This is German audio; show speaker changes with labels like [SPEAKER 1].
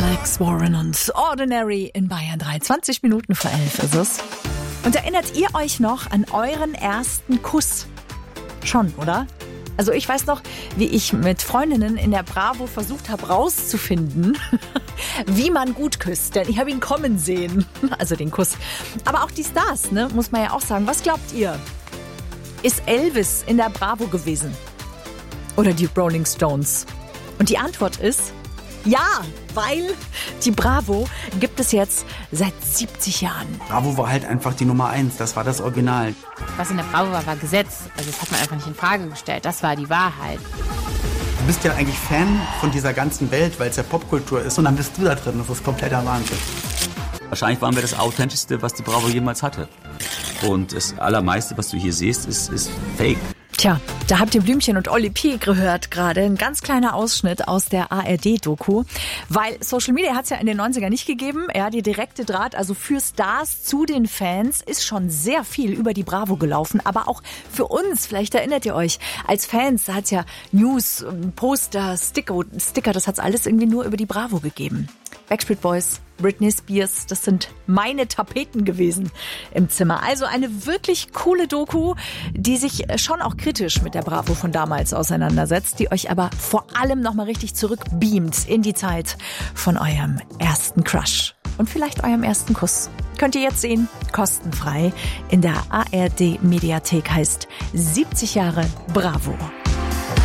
[SPEAKER 1] Alex Warren und Ordinary in Bayern 3. 20 Minuten vor 11 ist es. Und erinnert ihr euch noch an euren ersten Kuss? Schon, oder? Also ich weiß noch, wie ich mit Freundinnen in der Bravo versucht habe rauszufinden, wie man gut küsst. Denn ich habe ihn kommen sehen. Also den Kuss. Aber auch die Stars, ne, muss man ja auch sagen. Was glaubt ihr? Ist Elvis in der Bravo gewesen? Oder die Rolling Stones? Und die Antwort ist ja, weil die Bravo gibt es jetzt seit 70 Jahren.
[SPEAKER 2] Bravo war halt einfach die Nummer 1, das war das Original.
[SPEAKER 3] Was in der Bravo war, war Gesetz. Also das hat man einfach nicht in Frage gestellt. Das war die Wahrheit.
[SPEAKER 2] Du bist ja eigentlich Fan von dieser ganzen Welt, weil es ja Popkultur ist. Und dann bist du da drin, das ist kompletter Wahnsinn.
[SPEAKER 4] Wahrscheinlich waren wir das Authentischste, was die Bravo jemals hatte. Und das Allermeiste, was du hier siehst, ist fake.
[SPEAKER 1] Tja, da habt ihr Blümchen und Olli P. gehört gerade. Ein ganz kleiner Ausschnitt aus der ARD-Doku. Weil Social Media hat es ja in den 90ern nicht gegeben. Ja, die direkte Draht, also für Stars zu den Fans, ist schon sehr viel über die Bravo gelaufen. Aber auch für uns, vielleicht erinnert ihr euch, als Fans, da hat es ja News, Poster, Sticker, das hat es alles irgendwie nur über die Bravo gegeben. Backstreet Boys, Britney Spears, das sind meine Tapeten gewesen im Zimmer. Also eine wirklich coole Doku, die sich schon auch kritisch mit der Bravo von damals auseinandersetzt, die euch aber vor allem nochmal richtig zurückbeamt in die Zeit von eurem ersten Crush und vielleicht eurem ersten Kuss. Könnt ihr jetzt sehen, kostenfrei in der ARD Mediathek, heißt 70 Jahre Bravo.